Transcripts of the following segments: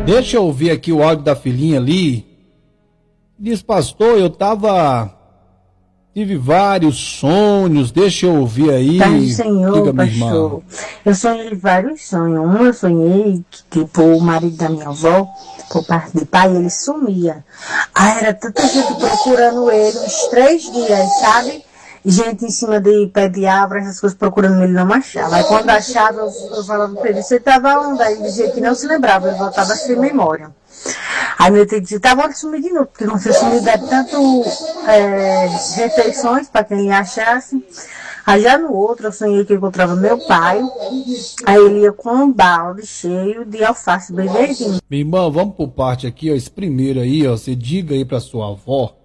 Deixa eu ouvir aqui o áudio da filhinha ali. Diz, pastor, tive vários sonhos, deixa eu ouvir aí. Pai Senhor, diga, minha pastor. irmã. Eu sonhei vários sonhos. Um eu sonhei que, tipo, o marido da minha avó, por parte de pai, ele sumia. Aí era tanta gente procurando ele, uns 3 dias, sabe? Gente em cima de pé de árvore, essas coisas procurando ele, não achava. Aí quando achava, eu falava pra ele, você estava onde? Aí ele dizia que não se lembrava, ele voltava sem memória. Aí meu tio disse, tá bom de sumir de novo, porque quando você sumir dá tanto refeições para quem lhe achasse. Aí já no outro eu sonhei que eu encontrava meu pai, aí ele ia com um balde cheio de alface bem verdinho. Minha irmã, vamos por parte aqui, ó, esse primeiro aí, ó, você diga aí pra sua avó,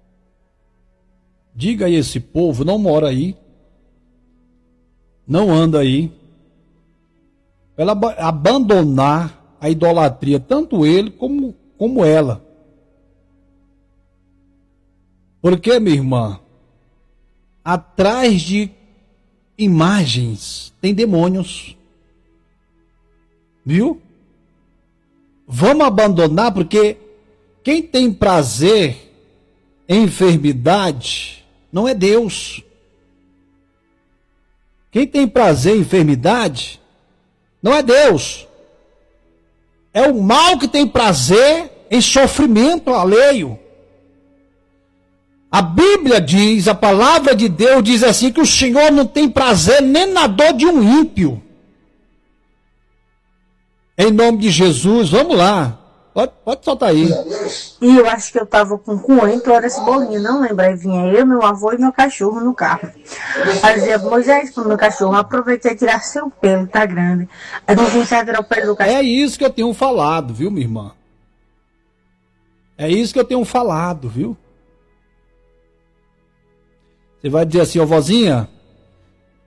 diga aí, esse povo não mora aí, não anda aí, ela abandonar a idolatria, tanto ele como ela. Porque, minha irmã, atrás de imagens tem demônios. Viu? Vamos abandonar, porque quem tem prazer em enfermidade não é Deus. Quem tem prazer em enfermidade não é Deus. É o mal que tem prazer em sofrimento alheio. A Bíblia diz, a palavra de Deus diz assim, que o Senhor não tem prazer nem na dor de um ímpio. Em nome de Jesus, vamos lá. Pode soltar aí. E eu acho que eu tava com coentro, era esse bolinho, não lembro. Aí vinha eu, meu avô e meu cachorro no carro. Aí dizia, Moisés, pro meu cachorro, aproveitei e tirar seu pelo, tá grande. Aí não vim tirar o pelo do cachorro. É isso que eu tenho falado, viu, minha irmã? É isso que eu tenho falado, viu? Você vai dizer assim, ó, vozinha,